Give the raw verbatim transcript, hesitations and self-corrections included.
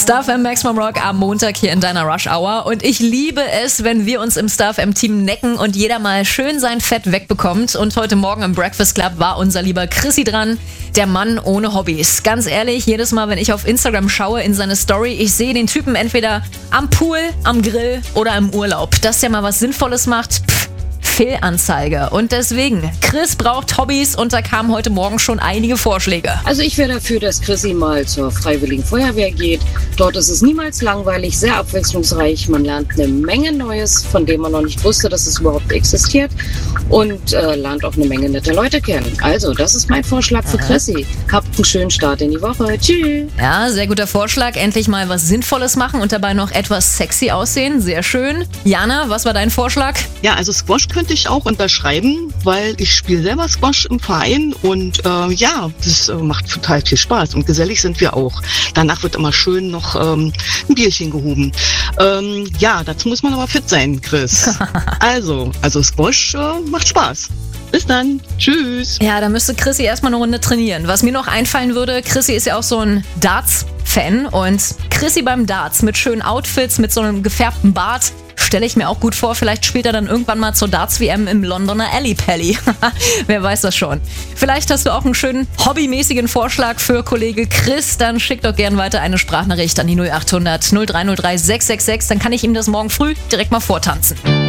Star F M Maximum Rock am Montag hier in deiner Rush Hour. Und ich liebe es, wenn wir uns im Star F M-Team necken und jeder mal schön sein Fett wegbekommt. Und heute Morgen im Breakfast Club war unser lieber Chrissy dran, der Mann ohne Hobbys. Ganz ehrlich, jedes Mal, wenn ich auf Instagram schaue in seine Story, ich sehe den Typen entweder am Pool, am Grill oder im Urlaub. Dass der mal was Sinnvolles macht, pff. Fehlanzeige. Und deswegen, Chris braucht Hobbys und da kamen heute Morgen schon einige Vorschläge. Also ich wäre dafür, dass Chrissy mal zur Freiwilligen Feuerwehr geht. Dort ist es niemals langweilig, sehr abwechslungsreich. Man lernt eine Menge Neues, von dem man noch nicht wusste, dass es überhaupt existiert. Und äh, lernt auch eine Menge nette Leute kennen. Also, das ist mein Vorschlag für Chrissy. Habt einen schönen Start in die Woche. Tschüss. Ja, sehr guter Vorschlag. Endlich mal was Sinnvolles machen und dabei noch etwas sexy aussehen. Sehr schön. Jana, was war dein Vorschlag? Ja, also Squash könnte ich auch unterschreiben, weil ich spiele selber Squash im Verein und äh, ja, das äh, macht total viel Spaß und gesellig sind wir auch. Danach wird immer schön noch ähm, ein Bierchen gehoben. Ähm, ja, dazu muss man aber fit sein, Chris. also, also Squash äh, macht Spaß. Bis dann. Tschüss. Ja, da müsste Chrissy erstmal eine Runde trainieren. Was mir noch einfallen würde, Chrissy ist ja auch so ein Darts-Fan und Chrissy beim Darts mit schönen Outfits, mit so einem gefärbten Bart, stelle ich mir auch gut vor. Vielleicht spielt er dann irgendwann mal zur Darts-W M im Londoner Alley Pally. Wer weiß das schon. Vielleicht hast du auch einen schönen hobbymäßigen Vorschlag für Kollege Chris. Dann schick doch gern weiter eine Sprachnachricht an die null acht hundert null drei null drei sechs sechs sechs. Dann kann ich ihm das morgen früh direkt mal vortanzen.